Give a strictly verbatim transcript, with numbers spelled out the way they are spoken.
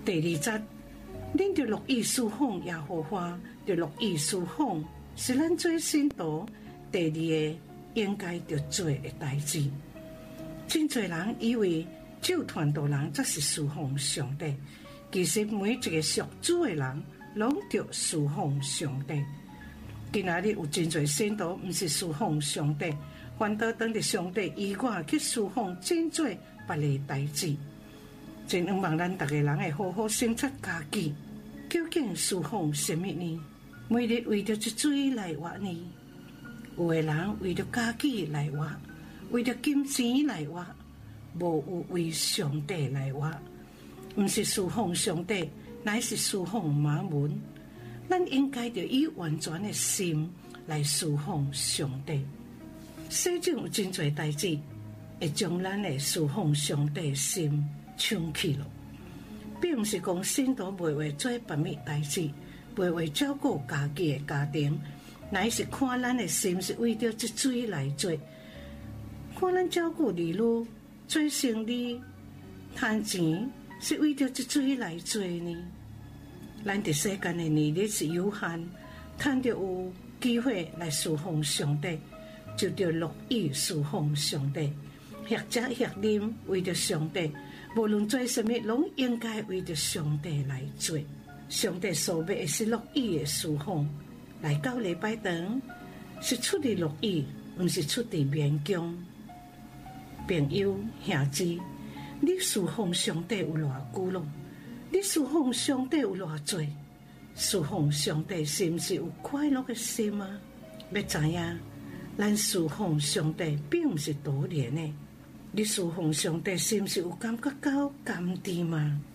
第二节，恁着乐意侍奉耶和华，着乐意侍奉是咱做信徒第二个应该着做的代志。真侪人以为只有传道人才是侍奉上帝，其实每一个属主的人拢着侍奉上帝。今仔日有真侪信徒毋是侍奉上帝，反倒当着上帝以外去侍奉真侪别个代志。真希望咱逐个人会好好审察家己，究竟侍奉什么呢？每日为着一水来活呢？有的人为着家己来活，为着金钱来活，无有为上帝来活。毋是侍奉上帝，乃是侍奉马门。咱应该着以完全的心来侍奉上帝。世上有真侪代志会将咱的侍奉上帝的心抢去了，并毋是讲信徒袂为做别物代志，袂为照顾家己的家庭，乃是看咱的心是为着这水来做。看咱照顾儿女、做生意、赚钱，是为着这水来做呢？咱伫世间的年日是有限，趁着有机会来侍奉上帝，就着乐意侍奉上帝，或者或啉为着上帝。无论做什么，拢应该为着上帝来做。上帝所要的是乐意的侍奉。来到礼拜堂是出于乐意，毋是出于勉强。朋友兄姊，你侍奉上帝有偌久咯？你侍奉上帝有偌多？侍奉上帝是毋是有快乐的心啊？要知影，咱侍奉上帝并毋是多年的。你侍奉上帝是毋是有感觉到甘甜吗？